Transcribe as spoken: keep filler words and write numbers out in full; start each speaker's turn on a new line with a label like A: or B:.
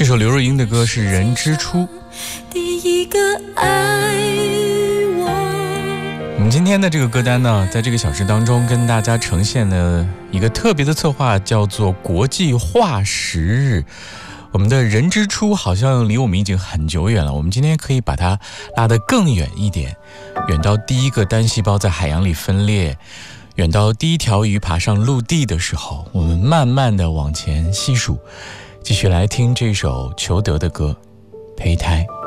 A: 这首刘若英的歌是《人之初》。
B: 第一个爱我。
A: 我们今天的这个歌单呢，在这个小时当中跟大家呈现了一个特别的策划，叫做国际化石日。我们的人之初好像离我们已经很久远了，我们今天可以把它拉得更远一点，远到第一个单细胞在海洋里分裂，远到第一条鱼爬上陆地的时候，我们慢慢地往前细数，继续来听这首裘德的歌《胚胎》。